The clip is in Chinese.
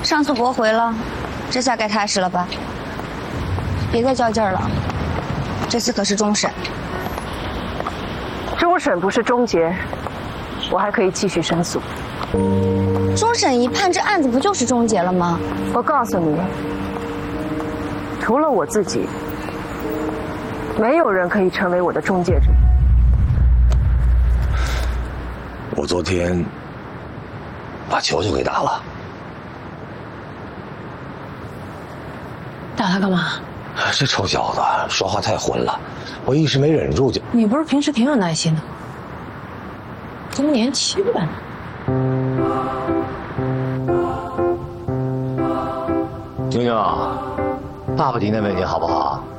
上次驳回了，这下该踏实了吧？别再较劲儿了，这次可是终审。 终审不是终结，我还可以继续申诉。 终审一判，这案子不就是终结了吗？ 我告诉你，除了我自己，没有人可以成为我的中介者。 我昨天把球球给打了。 打他干嘛？ 这臭小子说话太混了，我一时没忍住就…… 你不是平时挺有耐心的吗？怎么年轻了？ 妞妞，爸爸今天问你好不好？